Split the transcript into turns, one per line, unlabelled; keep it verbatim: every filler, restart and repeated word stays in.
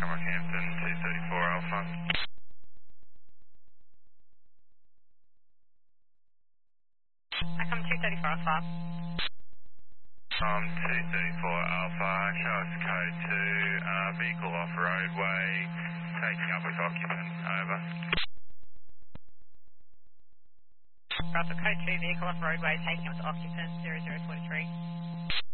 Tacoma Hampton two thirty-four Alpha.
Tacoma two thirty-four Alpha.
Um, two thirty-four Alpha, show us code two, uh, vehicle off roadway, taking up with occupant, over.
Alpha code two, vehicle off roadway, taking up to occupant zero zero four three.